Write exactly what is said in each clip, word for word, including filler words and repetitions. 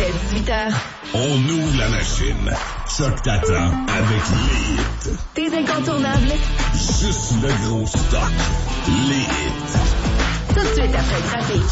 Dès dix-huit heures. On ouvre la machine. Choc t'attend avec les hits. Tes incontournables. Juste le gros stock. Les hits. Tout de suite après le trafic.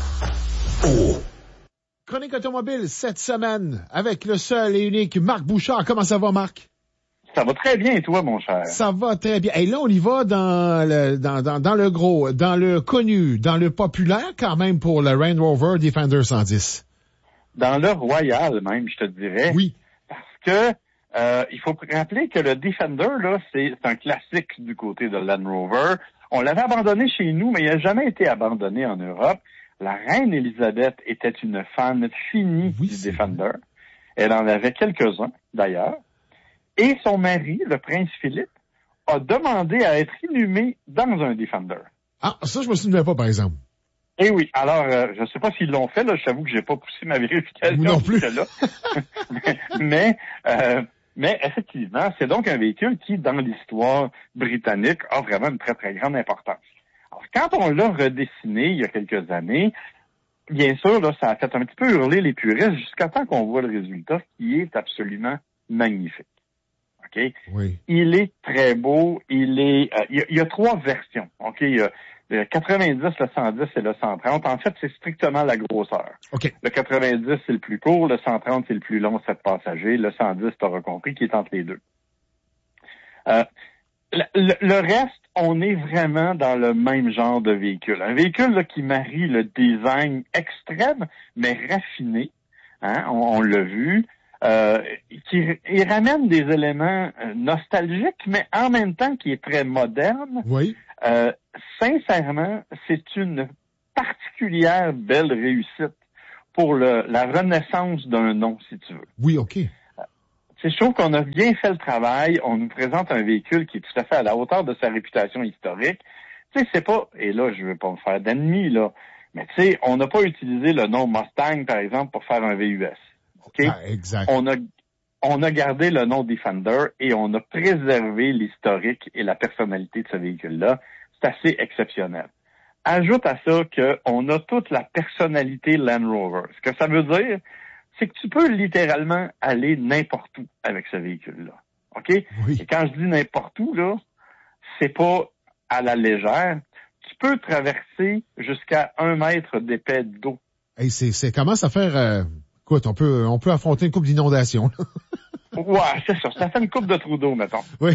Oh! Chronique automobile cette semaine avec le seul et unique Marc Bouchard. Comment ça va, Marc? Ça va très bien, et toi, mon cher? Ça va très bien. Et là, on y va dans le, dans, dans, dans le gros, dans le connu, dans le populaire quand même pour le Range Rover Defender cent dix. Dans le royal même, je te dirais. Oui. Parce que euh, il faut rappeler que le Defender, là, c'est un classique du côté de Land Rover. On l'avait abandonné chez nous, mais il n'a jamais été abandonné en Europe. La reine Élisabeth était une fan finie oui, du Defender. Elle en avait quelques-uns, d'ailleurs. Et son mari, le prince Philippe, a demandé à être inhumé dans un Defender. Ah, ça, je me souviens pas, par exemple. Eh oui, alors, euh, je ne sais pas s'ils l'ont fait, là, je t'avoue que j'ai pas poussé ma vérification. Moi non plus. Là. mais, euh, mais effectivement, c'est donc un véhicule qui, dans l'histoire britannique, a vraiment une très, très grande importance. Alors, quand on l'a redessiné il y a quelques années, bien sûr, là, ça a fait un petit peu hurler les puristes jusqu'à temps qu'on voit le résultat qui est absolument magnifique. OK? Oui. Il est très beau. Il est, euh, il, y a, il y a trois versions. OK? Il y a le quatre-vingt-dix, le cent dix et le cent trente. En fait, c'est strictement la grosseur. OK. Le quatre-vingt-dix, c'est le plus court. Le cent trente, c'est le plus long, sept passagers. Le cent dix, tu auras compris, qui est entre les deux. Euh, le, le, le reste, on est vraiment dans le même genre de véhicule. Un véhicule là, qui marie le design extrême, mais raffiné. Hein? On, on l'a vu. Euh, qui il ramène des éléments euh, nostalgiques, mais en même temps qui est très moderne. Oui. Euh, sincèrement, c'est une particulière belle réussite pour le, la renaissance d'un nom, si tu veux. Oui, OK. C'est sûr qu'on a bien fait le travail. On nous présente un véhicule qui est tout à fait à la hauteur de sa réputation historique. Tu sais, c'est pas, et là, je veux pas me faire d'ennemis, là, mais tu sais, on n'a pas utilisé le nom Mustang, par exemple, pour faire un V U S. Okay? Ah, exact. On a, on a gardé le nom Defender et on a préservé l'historique et la personnalité de ce véhicule-là. C'est assez exceptionnel. Ajoute à ça qu'on a toute la personnalité Land Rover. Ce que ça veut dire, c'est que tu peux littéralement aller n'importe où avec ce véhicule-là. OK? Oui. Et quand je dis n'importe où, là, c'est pas à la légère. Tu peux traverser jusqu'à un mètre d'épais d'eau. Hey, c'est, c'est commence à faire... Euh... Écoute, on peut, on peut affronter une couple d'inondations. Ouais, c'est ça. Ça fait une coupe de trous d'eau, mettons. Oui.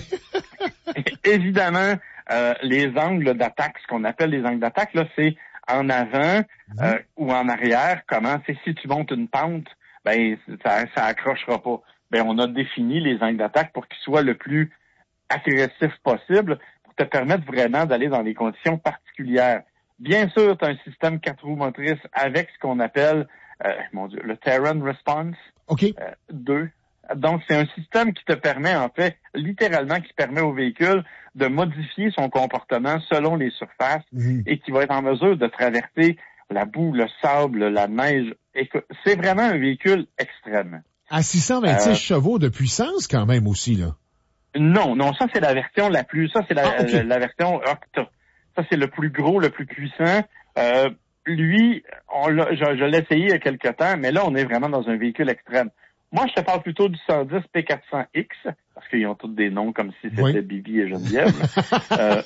Évidemment, euh, les angles d'attaque, ce qu'on appelle les angles d'attaque, là, c'est en avant mmh. euh, ou en arrière. Comment? C'est si tu montes une pente, ben ça, ça accrochera pas. Ben on a défini les angles d'attaque pour qu'ils soient le plus agressifs possible, pour te permettre vraiment d'aller dans des conditions particulières. Bien sûr, tu as un système quatre roues motrices avec ce qu'on appelle Euh, mon Dieu, le Terrain Response OK. euh, deux. Donc, c'est un système qui te permet, en fait, littéralement, qui permet au véhicule de modifier son comportement selon les surfaces mmh. et qui va être en mesure de traverser la boue, le sable, la neige. Écoute, c'est vraiment un véhicule extrême. À six cent vingt-six euh, chevaux de puissance, quand même, aussi, là. Non, non, ça, c'est la version la plus... Ça, c'est la, ah, okay. la, la version Octa. Ça, c'est le plus gros, le plus puissant. Euh, Lui, on l'a, je, je l'ai essayé il y a quelque temps, mais là, on est vraiment dans un véhicule extrême. Moi, je te parle plutôt du cent dix P quatre cents X, parce qu'ils ont tous des noms comme si c'était oui. Bibi et Geneviève. euh...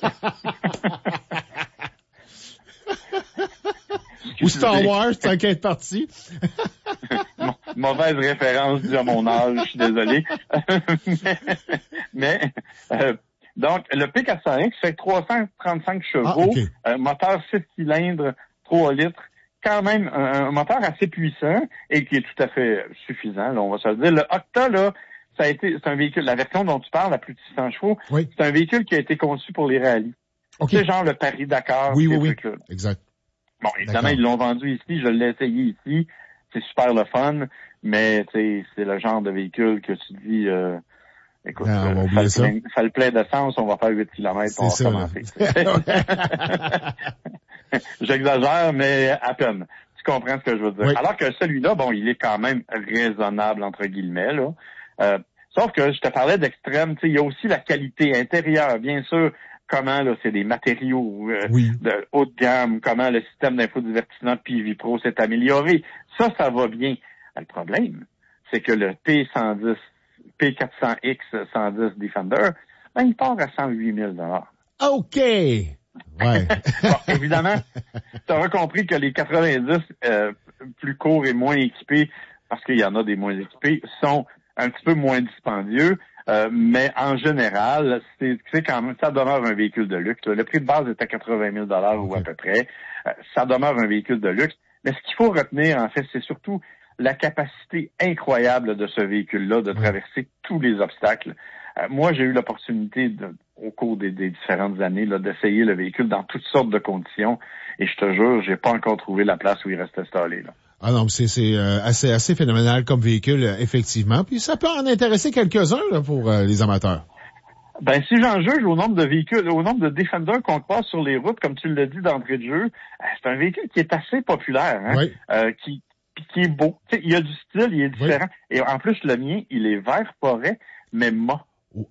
Ou Star Wars, t'inquiète parti. Mauvaise référence due à mon âge, je suis désolé. mais, mais euh, donc, le P quatre cents X fait trois cent trente-cinq chevaux, ah, okay. euh, moteur six cylindres, trois litres, quand même un, un moteur assez puissant et qui est tout à fait suffisant, là, on va se le dire. Le Octa, là, ça a été, c'est un véhicule, la version dont tu parles, à plus de six cents chevaux, oui. c'est un véhicule qui a été conçu pour les rallyes. Okay. C'est genre le Paris-Dakar. Oui, oui, oui, exact. Bon, évidemment, D'accord. Ils l'ont vendu ici, je l'ai essayé ici, c'est super le fun, mais c'est le genre de véhicule que tu dis... Euh, Écoute, non, on va euh, ça, ça. Le, ça le plaît d'essence, on va faire huit kilomètres pour recommencer. J'exagère, mais à peine. Tu comprends ce que je veux dire. Oui. Alors que celui-là, bon, il est quand même raisonnable, entre guillemets, là. Euh, sauf que je te parlais d'extrême, tu sais, il y a aussi la qualité intérieure, bien sûr. Comment, là, c'est des matériaux euh, oui. de haut de gamme, comment le système d'infodivertissement P V Pro s'est amélioré. Ça, ça va bien. Le problème, c'est que le P cent dix, P quatre cents X cent dix Defender, ben, il part à cent huit mille dollars. OK! Ouais. Bon, évidemment, tu auras compris que les quatre-vingt-dix euh, plus courts et moins équipés, parce qu'il y en a des moins équipés, sont un petit peu moins dispendieux. Euh, mais en général, c'est, c'est quand même, ça demeure un véhicule de luxe. Le prix de base est à quatre-vingt mille dollars ou à peu près. Euh, ça demeure un véhicule de luxe. Mais ce qu'il faut retenir, en fait, c'est surtout la capacité incroyable de ce véhicule-là de traverser tous les obstacles. Euh, moi, j'ai eu l'opportunité, de, au cours des, des différentes années, là, d'essayer le véhicule dans toutes sortes de conditions. Et je te jure, j'ai pas encore trouvé la place où il reste installé, là. Ah non, c'est, c'est euh, assez, assez phénoménal comme véhicule, euh, effectivement. Puis ça peut en intéresser quelques-uns là, pour euh, les amateurs. Ben, si j'en juge au nombre de véhicules, au nombre de Defender qu'on croise sur les routes, comme tu l'as dit d'entrée de jeu, c'est un véhicule qui est assez populaire, hein, oui. euh, qui, qui est beau. Tu sais, il y a du style, il est différent. Oui. Et en plus, le mien, il est vert forêt, mais mat.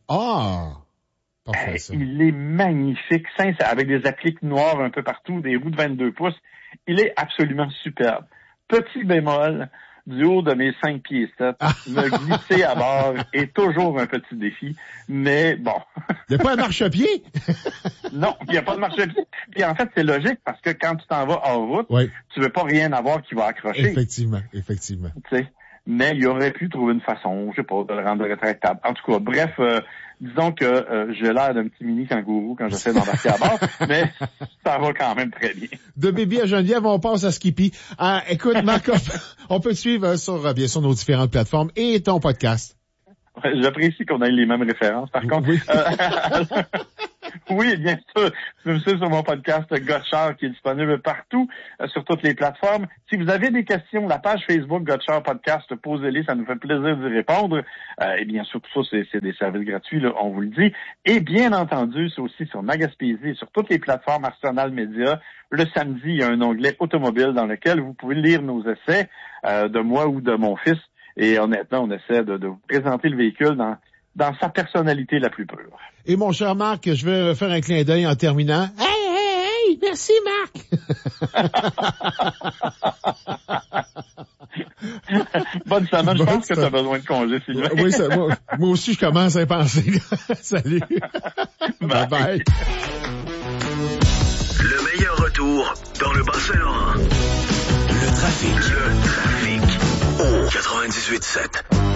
Ah! Parfait, ça. Il est magnifique, sincère, avec des appliques noires un peu partout, des roues de vingt-deux pouces. Il est absolument superbe. Petit bémol, du haut de mes cinq pieds sept, me glisser à bord est toujours un petit défi, mais bon. Il n'y a pas un marchepied? Non, il n'y a pas de marchepied. Puis en fait, c'est logique parce que quand tu t'en vas hors route, oui. tu veux pas rien avoir qui va accrocher. Effectivement, effectivement. Tu sais, mais il aurait pu trouver une façon, je sais pas, de le rendre rétractable. En tout cas, bref, euh, disons que euh, j'ai l'air d'un petit mini kangourou quand j'essaie d'embarquer à bord, mais ça va quand même très bien. De Baby à Geneviève, on passe à Skippy. Ah, écoute, Marc, on peut te suivre sur, bien sûr, nos différentes plateformes et ton podcast. Ouais, j'apprécie qu'on ait les mêmes références, par contre. Oui. Euh, oui, bien sûr. Tu peux me suivre sur mon podcast Gotchard qui est disponible partout, euh, sur toutes les plateformes. Si vous avez des questions, la page Facebook Gotchard Podcast, posez-les, ça nous fait plaisir d'y répondre. Euh, et bien sûr, tout ça, c'est, c'est des services gratuits, là, on vous le dit. Et bien entendu, c'est aussi sur Magaspésie, sur toutes les plateformes Arsenal Média. Le samedi, il y a un onglet automobile dans lequel vous pouvez lire nos essais euh, de moi ou de mon fils. Et honnêtement, on essaie de, de vous présenter le véhicule dans, dans sa personnalité la plus pure. Et mon cher Marc, je vais faire un clin d'œil en terminant. Hey, hey, hey! Merci, Marc! Bonne semaine. Je pense que tu as besoin de congé, Sylvain. Oui, ça, moi, moi aussi, je commence à y penser. Salut! Bye. Bye bye! Le meilleur retour dans le Bas-Saint-Laurent. Le trafic. Le trafic. Au quatre-vingt-dix-huit sept.